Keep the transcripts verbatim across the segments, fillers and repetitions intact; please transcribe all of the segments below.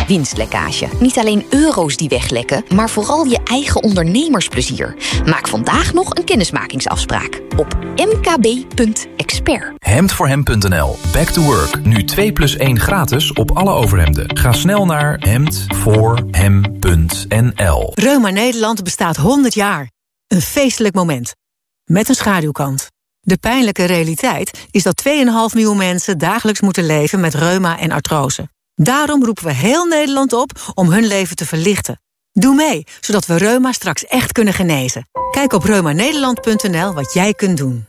winstlekkage. Niet alleen euro's die weglekken, maar vooral je eigen ondernemersplezier. Maak vandaag nog een kennismakingsafspraak op m k b punt expert. hemd voor hem punt n l. Back to work. Nu twee plus één gratis op alle overhemden. Ga snel naar hemd voor hem punt n l. Reuma Nederland bestaat honderd jaar. Een feestelijk moment. Met een schaduwkant. De pijnlijke realiteit is dat twee komma vijf miljoen mensen dagelijks moeten leven met reuma en artrose. Daarom roepen we heel Nederland op om hun leven te verlichten. Doe mee, zodat we reuma straks echt kunnen genezen. Kijk op reuma nederland punt n l wat jij kunt doen.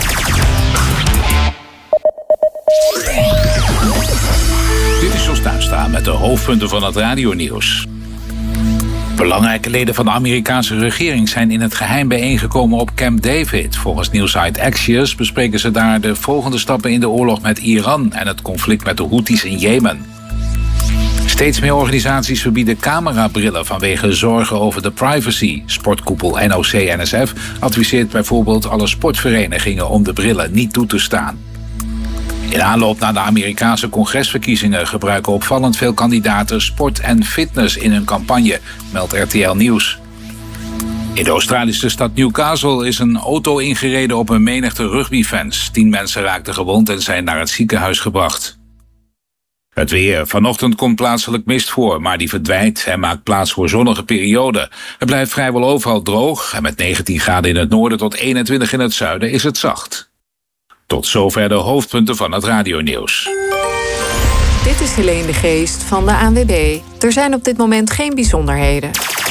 Dit is Jos Tuinstra met de hoofdpunten van het radionieuws. Belangrijke leden van de Amerikaanse regering zijn in het geheim bijeengekomen op Camp David. Volgens nieuwsite Axios bespreken ze daar de volgende stappen in de oorlog met Iran en het conflict met de Houthis in Jemen. Steeds meer organisaties verbieden camerabrillen vanwege zorgen over de privacy. Sportkoepel N O C N S F adviseert bijvoorbeeld alle sportverenigingen om de brillen niet toe te staan. In aanloop naar de Amerikaanse congresverkiezingen gebruiken opvallend veel kandidaten sport en fitness in hun campagne, meldt R T L Nieuws. In de Australische stad Newcastle is een auto ingereden op een menigte rugbyfans. Tien mensen raakten gewond en zijn naar het ziekenhuis gebracht. Het weer. Vanochtend komt plaatselijk mist voor, maar die verdwijnt en maakt plaats voor zonnige perioden. Het blijft vrijwel overal droog en met negentien graden in het noorden tot eenentwintig in het zuiden is het zacht. Tot zover de hoofdpunten van het radionieuws. Dit is Helene de Geest van de A N W B. Er zijn op dit moment geen bijzonderheden.